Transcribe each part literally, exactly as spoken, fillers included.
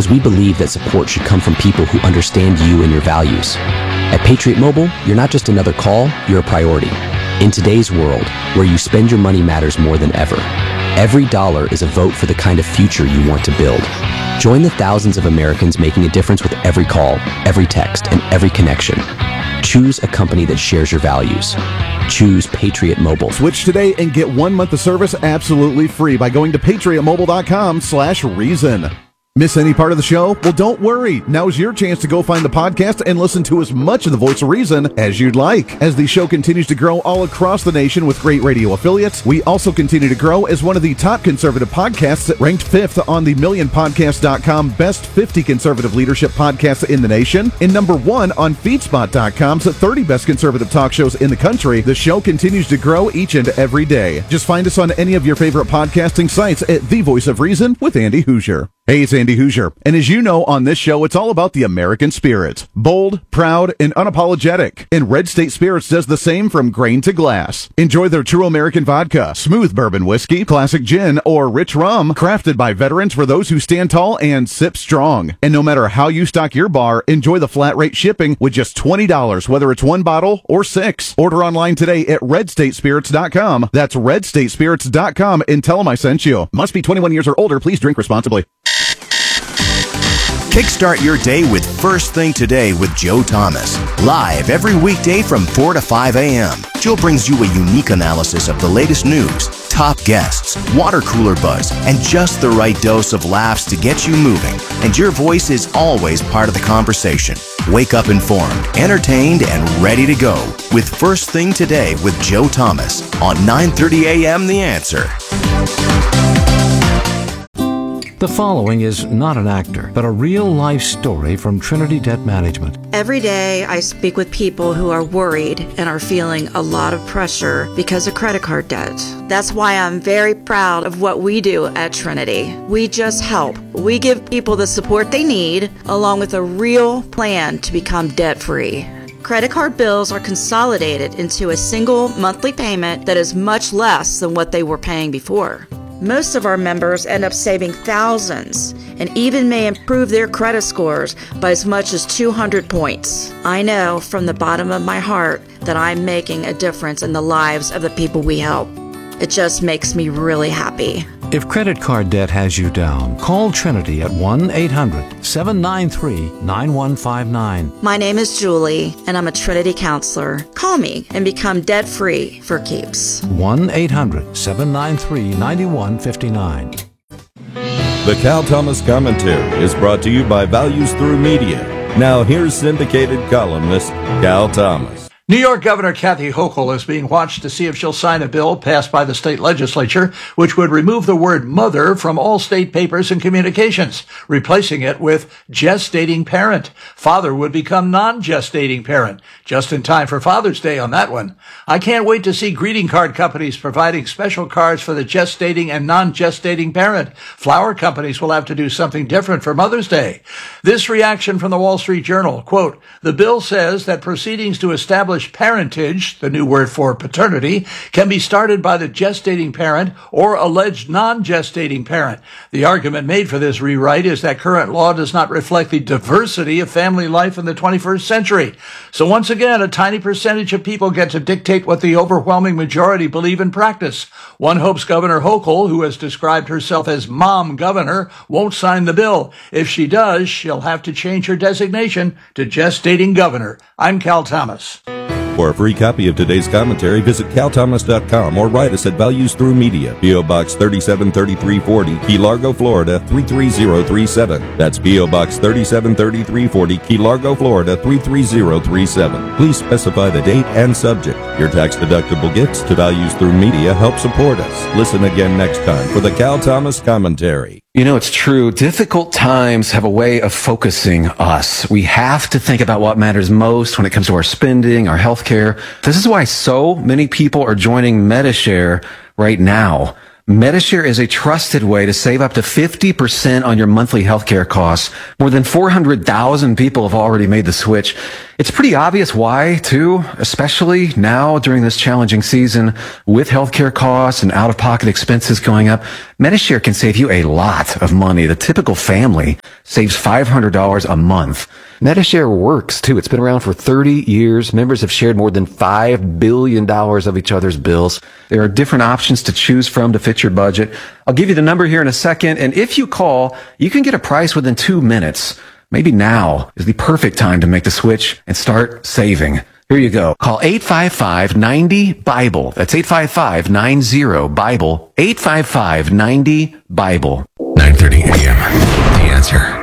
Because we believe that support should come from people who understand you and your values. At Patriot Mobile, you're not just another call, you're a priority. In today's world, where you spend your money matters more than ever, every dollar is a vote for the kind of future you want to build. Join the thousands of Americans making a difference with every call, every text, and every connection. Choose a company that shares your values. Choose Patriot Mobile. Switch today and get one month of service absolutely free by going to patriotmobile.com slash reason. Miss any part of the show? Well, don't worry. Now's your chance to go find the podcast and listen to as much of the Voice of Reason as you'd like. As the show continues to grow all across the nation with great radio affiliates, we also continue to grow as one of the top conservative podcasts, ranked fifth on the million podcast dot com Best fifty Conservative Leadership Podcasts in the nation, and number one on feedspot dot com's thirty Best Conservative Talk Shows in the country. The show continues to grow each and every day. Just find us on any of your favorite podcasting sites at The Voice of Reason with Andy Hoosier. Hey, it's Andy Hoosier, and as you know, on this show, it's all about the American spirit. Bold, proud, and unapologetic. And Red State Spirits does the same from grain to glass. Enjoy their true American vodka, smooth bourbon whiskey, classic gin, or rich rum, crafted by veterans for those who stand tall and sip strong. And no matter how you stock your bar, enjoy the flat rate shipping with just twenty dollars, whether it's one bottle or six. Order online today at red state spirits dot com. That's red state spirits dot com, and tell them I sent you. Must be twenty-one years or older. Please drink responsibly. Kickstart your day with First Thing Today with Joe Thomas. Live every weekday from four to five a.m. Joe brings you a unique analysis of the latest news, top guests, water cooler buzz, and just the right dose of laughs to get you moving. And your voice is always part of the conversation. Wake up informed, entertained, and ready to go with First Thing Today with Joe Thomas on nine thirty a.m. The Answer. The following is not an actor, but a real-life story from Trinity Debt Management. Every day, I speak with people who are worried and are feeling a lot of pressure because of credit card debt. That's why I'm very proud of what we do at Trinity. We just help. We give people the support they need, along with a real plan to become debt-free. Credit card bills are consolidated into a single monthly payment that is much less than what they were paying before. Most of our members end up saving thousands and even may improve their credit scores by as much as two hundred points. I know from the bottom of my heart that I'm making a difference in the lives of the people we help. It just makes me really happy. If credit card debt has you down, call Trinity at one eight hundred seven nine three nine one five nine. My name is Julie, and I'm a Trinity counselor. Call me and become debt-free for keeps. one eight hundred seven nine three nine one five nine. The Cal Thomas Commentary is brought to you by Values Through Media. Now here's syndicated columnist Cal Thomas. New York Governor Kathy Hochul is being watched to see if she'll sign a bill passed by the state legislature which would remove the word mother from all state papers and communications, replacing it with gestating parent. Father would become non-gestating parent. Just in time for Father's Day on that one. I can't wait to see greeting card companies providing special cards for the gestating and non-gestating parent. Flower companies will have to do something different for Mother's Day. This reaction from the Wall Street Journal, quote, the bill says that proceedings to establish parentage, the new word for paternity, can be started by the gestating parent or alleged non-gestating parent. The argument made for this rewrite is that current law does not reflect the diversity of family life in the twenty-first century. So once again, a tiny percentage of people get to dictate what the overwhelming majority believe in practice. One hopes Governor Hochul, who has described herself as Mom Governor, won't sign the bill. If she does, she'll have to change her designation to Gestating Governor. I'm Cal Thomas. For a free copy of today's commentary, visit cal thomas dot com or write us at Values Through Media, P O. Box thirty-seven thirty-three forty, Key Largo, Florida three three zero three seven. That's P O. Box thirty-seven thirty-three forty, Key Largo, Florida three three zero three seven. Please specify the date and subject. Your tax-deductible gifts to Values Through Media help support us. Listen again next time for the Cal Thomas Commentary. You know, it's true. Difficult times have a way of focusing us. We have to think about what matters most when it comes to our spending, our health care. This is why so many people are joining Medi-Share right now. Medi-Share is a trusted way to save up to fifty percent on your monthly healthcare costs. More than four hundred thousand people have already made the switch. It's pretty obvious why, too, especially now during this challenging season with healthcare costs and out-of-pocket expenses going up. Medi-Share can save you a lot of money. The typical family saves five hundred dollars a month. Medi-Share works, too. It's been around for thirty years. Members have shared more than five billion dollars of each other's bills. There are different options to choose from to fit your budget. I'll give you the number here in a second, and if you call, you can get a price within two minutes. Maybe now is the perfect time to make the switch and start saving. Here you go. Call eight five five, nine zero, BIBLE. That's eight five five, nine zero, BIBLE. eight five five, nine zero, BIBLE. nine thirty a.m. The Answer.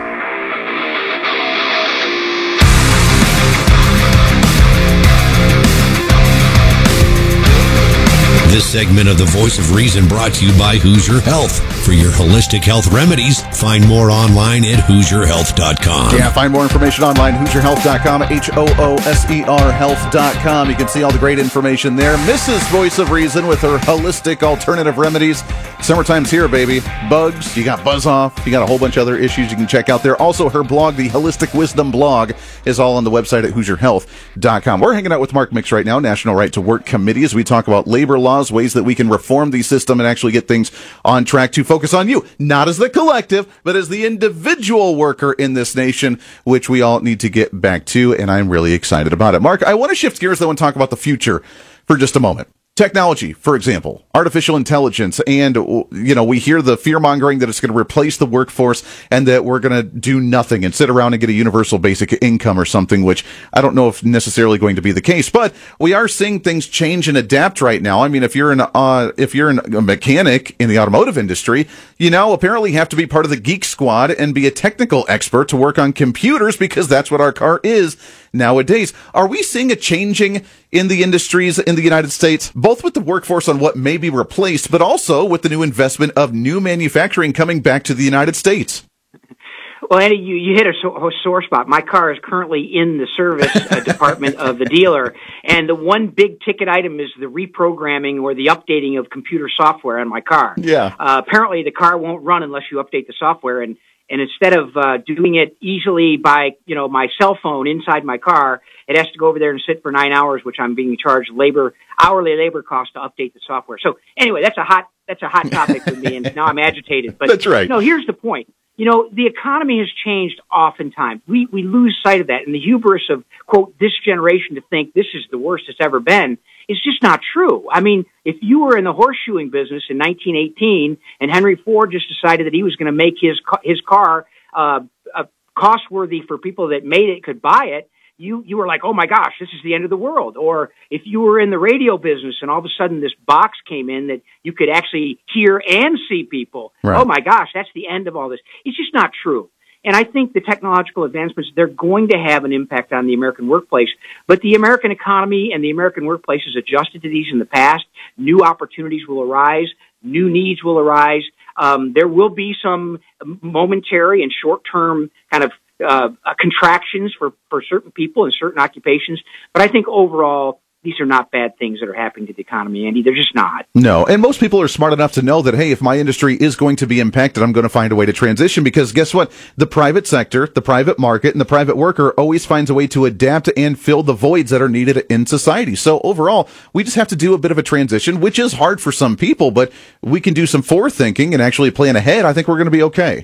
This segment of The Voice of Reason brought to you by Hoosier Health. For your holistic health remedies, find more online at hoosier health dot com. Yeah, find more information online, hoosier health dot com, H O O S E R health dot com. You can see all the great information there. Missus Voice of Reason with her holistic alternative remedies. Summertime's here, baby. Bugs, you got buzz off, you got a whole bunch of other issues you can check out there. Also, her blog, the Holistic Wisdom blog, is all on the website at hoosier health dot com. We're hanging out with Mark Mix right now, National Right to Work Committee, as we talk about labor laws, ways that we can reform the system and actually get things on track to focus on you, not as the collective, but as the individual worker in this nation, which we all need to get back to, and I'm really excited about it. Mark, I want to shift gears, though, and talk about the future for just a moment. Technology, for example, artificial intelligence, and, you know, we hear the fear-mongering that it's going to replace the workforce and that we're going to do nothing and sit around and get a universal basic income or something, which I don't know if necessarily going to be the case. But we are seeing things change and adapt right now. I mean, if you're an uh, if you're an, a mechanic in the automotive industry, you now apparently have to be part of the geek squad and be a technical expert to work on computers because that's what our car is nowadays. Are we seeing a changing in the industries in the United States, both with the workforce on what may be replaced, but also with the new investment of new manufacturing coming back to the United States? Well, Andy, you, you hit a, so, a sore spot. My car is currently in the service uh, department of the dealer, and the one big ticket item is the reprogramming or the updating of computer software on my car. Yeah. Uh, apparently, the car won't run unless you update the software, and And instead of uh, doing it easily by, you know, my cell phone inside my car, it has to go over there and sit for nine hours, which I'm being charged labor, hourly labor cost to update the software. So anyway, that's a hot, that's a hot topic for me, and now I'm agitated. But that's right. No, here's the point. You know, the economy has changed oftentimes. We we lose sight of that, and the hubris of, quote, this generation to think this is the worst it's ever been is just not true. I mean, if you were in the horseshoeing business in nineteen eighteen and Henry Ford just decided that he was going to make his his car uh, uh, cost-worthy for people that made it, could buy it, you you were like, oh my gosh, this is the end of the world. Or if you were in the radio business and all of a sudden this box came in that you could actually hear and see people, right. Oh my gosh, that's the end of all this. It's just not true. And I think the technological advancements, they're going to have an impact on the American workplace. But the American economy and the American workplace has adjusted to these in the past. New opportunities will arise. New needs will arise. Um, there will be some momentary and short-term kind of uh, contractions for, for certain people in certain occupations. But I think overall, these are not bad things that are happening to the economy, Andy. They're just not. No, and most people are smart enough to know that, hey, if my industry is going to be impacted, I'm going to find a way to transition, because guess what? The private sector, the private market, and the private worker always finds a way to adapt and fill the voids that are needed in society. So overall, we just have to do a bit of a transition, which is hard for some people, but we can do some forethinking and actually plan ahead. I think we're going to be okay.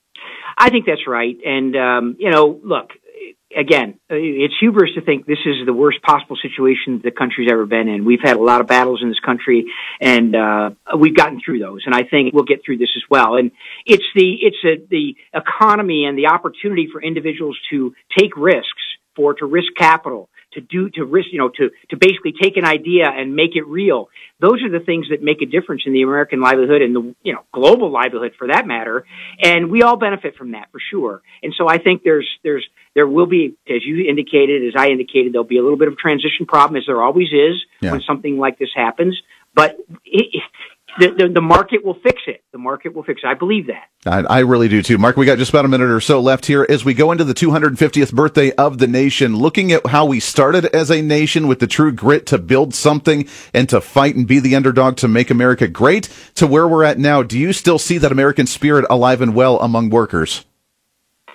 I think that's right. And, um, you know, look, again, it's hubris to think this is the worst possible situation the country's ever been in. We've had a lot of battles in this country, and uh, we've gotten through those. And I think we'll get through this as well. And it's the it's a, the economy and the opportunity for individuals to take risks, for to risk capital, to do to risk, you know, to to basically take an idea and make it real. Those are the things that make a difference in the American livelihood and the, you know, global livelihood for that matter. And we all benefit from that for sure. And so I think there's there's there will be, as you indicated, as I indicated, there'll be a little bit of a transition problem, as there always is yeah. when something like this happens. But it, The, the, the market will fix it. The market will fix it. I believe that. I, I really do, too. Mark, we got just about a minute or so left here as we go into the two hundred fiftieth birthday of the nation, looking at how we started as a nation with the true grit to build something and to fight and be the underdog to make America great, to where we're at now. Do you still see that American spirit alive and well among workers?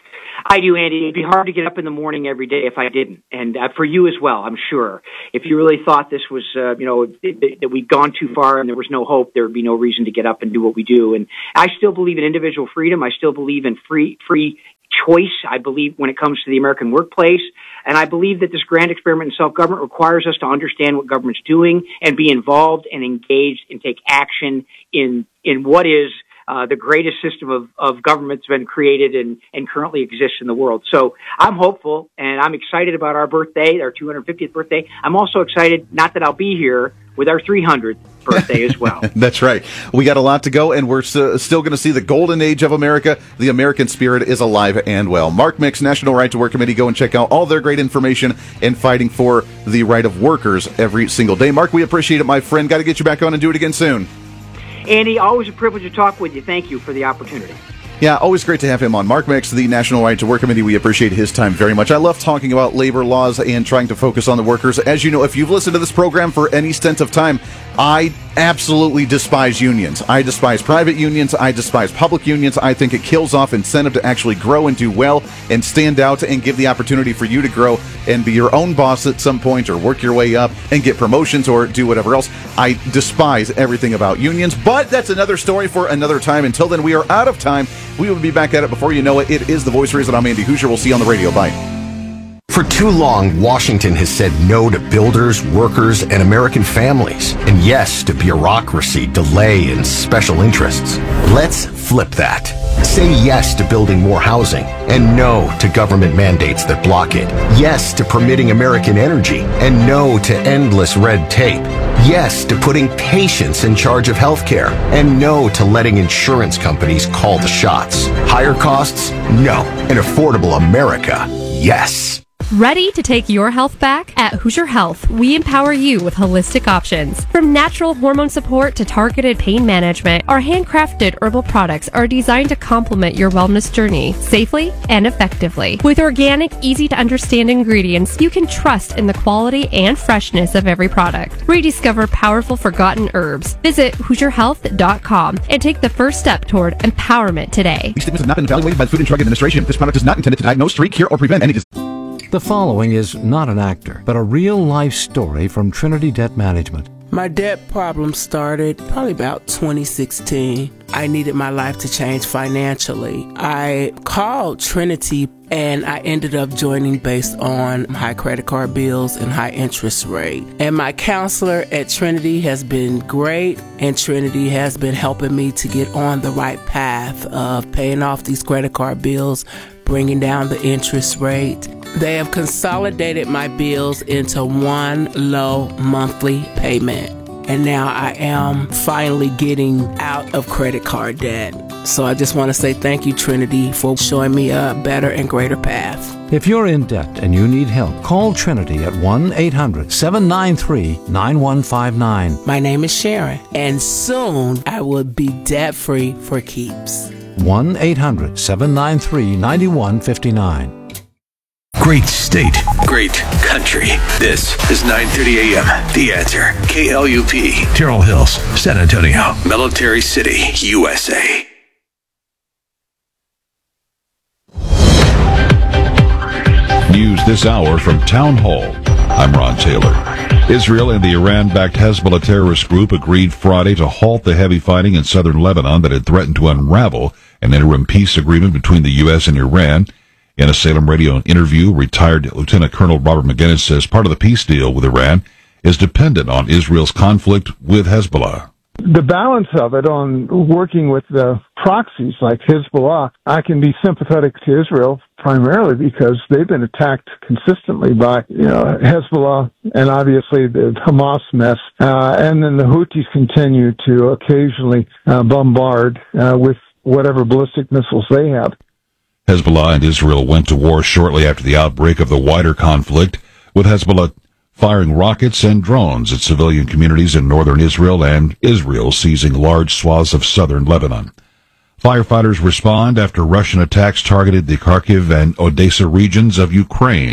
I do, Andy. It'd be hard to get up in the morning every day if I didn't, and uh, for you as well, I'm sure. If you really thought this was, uh, you know, th- that we'd gone too far and there was no hope, there would be no reason to get up and do what we do. And I still believe in individual freedom. I still believe in free, free choice. I believe when it comes to the American workplace, and I believe that this grand experiment in self-government requires us to understand what government's doing and be involved and engaged and take action in in what is Uh, the greatest system of, of government that's been created and, and currently exists in the world. So I'm hopeful, and I'm excited about our birthday, our two hundred fiftieth birthday. I'm also excited, not that I'll be here, with our three hundredth birthday as well. That's right. We got a lot to go, and we're s- still going to see the golden age of America. The American spirit is alive and well. Mark Mix, National Right to Work Committee. Go and check out all their great information in fighting for the right of workers every single day. Mark, we appreciate it, my friend. Got to get you back on and do it again soon. Andy, always a privilege to talk with you. Thank you for the opportunity. Yeah, always great to have him on. Mark Mix, the National Right to Work Committee. We appreciate his time very much. I love talking about labor laws and trying to focus on the workers. As you know, if you've listened to this program for any stint of time, I absolutely despise unions. I despise private unions. I despise public unions. I think it kills off incentive to actually grow and do well and stand out and give the opportunity for you to grow and be your own boss at some point or work your way up and get promotions or do whatever else. I despise everything about unions, but that's another story for another time. Until then, we are out of time. We will be back at it before you know it. It is The Voice of Reason. I'm Andy Hoosier. We'll see you on the radio. Bye. For too long, Washington has said no to builders, workers, and American families, and yes to bureaucracy, delay, and special interests. Let's flip that. Say yes to building more housing, and no to government mandates that block it. Yes to permitting American energy, and no to endless red tape. Yes to putting patients in charge of healthcare, and no to letting insurance companies call the shots. Higher costs? No. An affordable America? Yes. Ready to take your health back? At Hoosier Health, we empower you with holistic options. From natural hormone support to targeted pain management, our handcrafted herbal products are designed to complement your wellness journey safely and effectively. With organic, easy-to-understand ingredients, you can trust in the quality and freshness of every product. Rediscover powerful forgotten herbs. Visit Hoosier Health dot com and take the first step toward empowerment today. These statements have not been evaluated by the Food and Drug Administration. This product is not intended to diagnose, treat, cure, or prevent any disease. The following is not an actor, but a real-life story from Trinity Debt Management. My debt problem started probably about twenty sixteen. I needed my life to change financially. I called Trinity and I ended up joining based on high credit card bills and high interest rate. And my counselor at Trinity has been great, and Trinity has been helping me to get on the right path of paying off these credit card bills, bringing down the interest rate. They have consolidated my bills into one low monthly payment. And now I am finally getting out of credit card debt. So I just want to say thank you, Trinity, for showing me a better and greater path. If you're in debt and you need help, call Trinity at one eight hundred seven nine three nine one five nine. My name is Sharon, and soon I will be debt-free for keeps. one eight hundred seven nine three nine one five nine. Great state, great country. This is nine thirty a.m. The Answer. K L U P, Terrell Hills, San Antonio, Military City, U S A. News this hour from Town Hall. I'm Ron Taylor. Israel and the Iran-backed Hezbollah terrorist group agreed Friday to halt the heavy fighting in southern Lebanon that had threatened to unravel an interim peace agreement between the U S and Iran. In a Salem radio interview, retired Lieutenant Colonel Robert McGinnis says part of the peace deal with Iran is dependent on Israel's conflict with Hezbollah. The balance of it on working with the proxies like Hezbollah, I can be sympathetic to Israel primarily because they've been attacked consistently by, you know, Hezbollah and obviously the Hamas mess. Uh, and then the Houthis continue to occasionally uh, bombard uh, with whatever ballistic missiles they have. Hezbollah and Israel went to war shortly after the outbreak of the wider conflict, with Hezbollah firing rockets and drones at civilian communities in northern Israel and Israel seizing large swaths of southern Lebanon. Firefighters respond after Russian attacks targeted the Kharkiv and Odessa regions of Ukraine.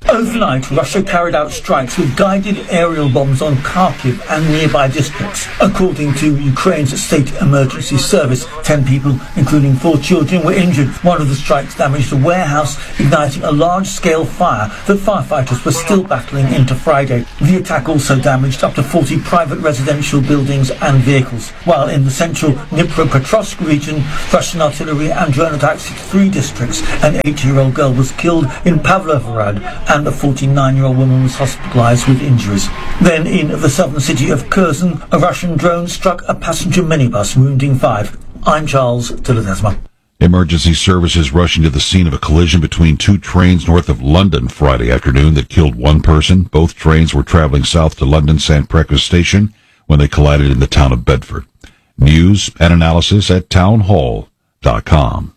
Overnight, Russia carried out strikes with guided aerial bombs on Kharkiv and nearby districts. According to Ukraine's state emergency service, ten people, including four children, were injured. One of the strikes damaged a warehouse, igniting a large-scale fire that firefighters were still battling into Friday. The attack also damaged up to forty private residential buildings and vehicles, while in the central Dnipropetrovsk region, Russian artillery and drone attacks hit three districts. An eight-year-old girl was killed in Pavlovrad, and a forty-nine-year-old woman was hospitalized with injuries. Then, in the southern city of Kherson, a Russian drone struck a passenger minibus, wounding five. I'm Charles Tiladesma. Emergency services rushing to the scene of a collision between two trains north of London Friday afternoon that killed one person. Both trains were traveling south to London Saint Pancras Station when they collided in the town of Bedford. News and analysis at townhall dot com.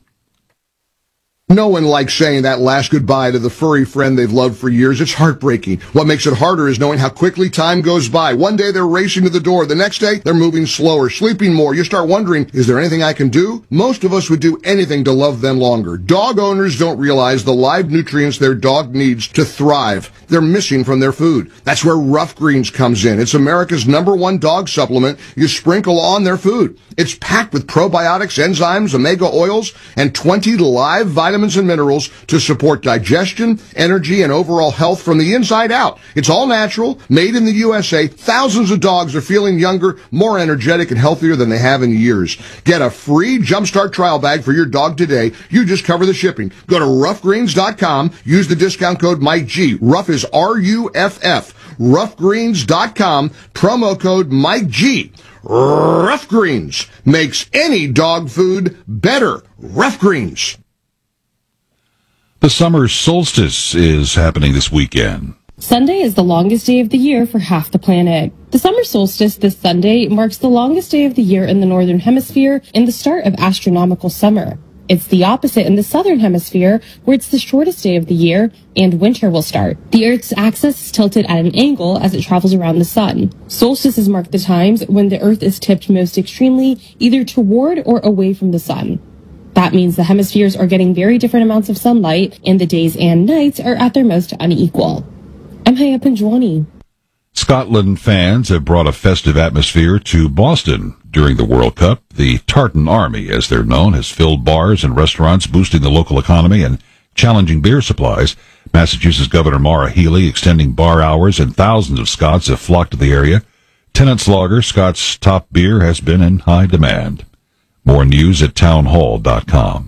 No one likes saying that last goodbye to the furry friend they've loved for years. It's heartbreaking. What makes it harder is knowing how quickly time goes by. One day they're racing to the door. The next day they're moving slower, sleeping more. You start wondering, is there anything I can do? Most of us would do anything to love them longer. Dog owners don't realize the live nutrients their dog needs to thrive. They're missing from their food. That's where Rough Greens comes in. It's America's number one dog supplement you sprinkle on their food. It's packed with probiotics, enzymes, omega oils, and twenty live vitamins and minerals to support digestion, energy, and overall health from the inside out. It's all natural, made in the U S A. Thousands of dogs are feeling younger, more energetic, and healthier than they have in years. Get a free Jumpstart trial bag for your dog today. You just cover the shipping. Go to rough greens dot com. Use the discount code Mike G. Rough is R U F F. rough greens dot com. Promo code Mike G. Rough Greens makes any dog food better. Rough Greens. The summer solstice is happening this weekend. Sunday is the longest day of the year for half the planet. The summer solstice this Sunday marks the longest day of the year in the Northern Hemisphere and the start of astronomical summer. It's the opposite in the Southern Hemisphere, where it's the shortest day of the year and winter will start. The Earth's axis is tilted at an angle as it travels around the sun. Solstices mark the times when the Earth is tipped most extremely, either toward or away from the sun. That means the hemispheres are getting very different amounts of sunlight, and the days and nights are at their most unequal. I'm Haya Panjwani. Scotland fans have brought a festive atmosphere to Boston during the World Cup. The Tartan Army, as they're known, has filled bars and restaurants, boosting the local economy and challenging beer supplies. Massachusetts Governor Maura Healey extending bar hours, and thousands of Scots have flocked to the area. Tennent's Lager, Scott's top beer, has been in high demand. More news at townhall dot com.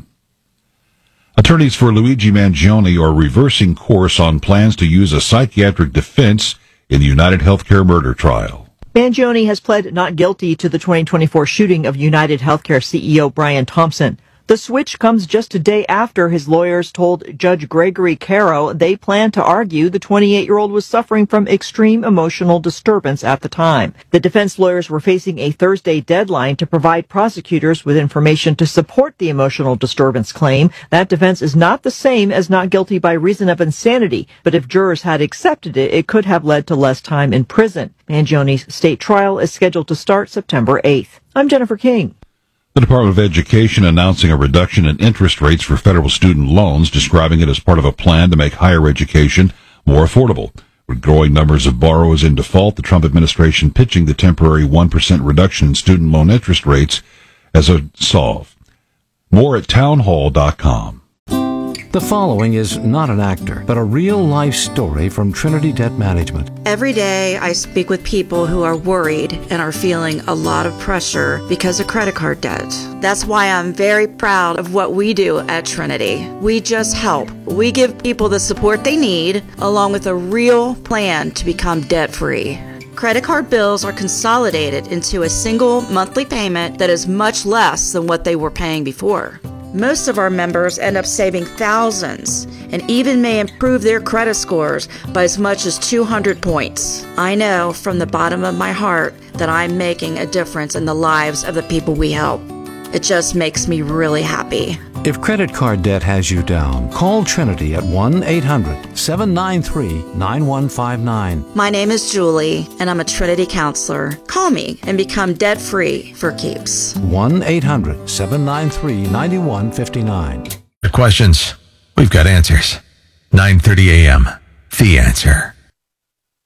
Attorneys for Luigi Mangione are reversing course on plans to use a psychiatric defense in the United Healthcare murder trial. Mangione has pled not guilty to the twenty twenty-four shooting of United Healthcare C E O Brian Thompson. The switch comes just a day after his lawyers told Judge Gregory Caro they plan to argue the twenty-eight-year-old was suffering from extreme emotional disturbance at the time. The defense lawyers were facing a Thursday deadline to provide prosecutors with information to support the emotional disturbance claim. That defense is not the same as not guilty by reason of insanity, but if jurors had accepted it, it could have led to less time in prison. Mangione's state trial is scheduled to start September eighth. I'm Jennifer King. The Department of Education announcing a reduction in interest rates for federal student loans, describing it as part of a plan to make higher education more affordable. With growing numbers of borrowers in default, the Trump administration pitching the temporary one percent reduction in student loan interest rates as a solve. More at townhall dot com. The following is not an actor, but a real-life story from Trinity Debt Management. Every day I speak with people who are worried and are feeling a lot of pressure because of credit card debt. That's why I'm very proud of what we do at Trinity. We just help. We give people the support they need, along with a real plan to become debt-free. Credit card bills are consolidated into a single monthly payment that is much less than what they were paying before. Most of our members end up saving thousands and even may improve their credit scores by as much as two hundred points. I know from the bottom of my heart that I'm making a difference in the lives of the people we help. It just makes me really happy. If credit card debt has you down, call Trinity at one eight hundred seven nine three nine one five nine. My name is Julie, and I'm a Trinity counselor. Call me and become debt-free for keeps. one eight hundred seven nine three nine one five nine. The questions, we've got answers. nine thirty a.m. The Answer.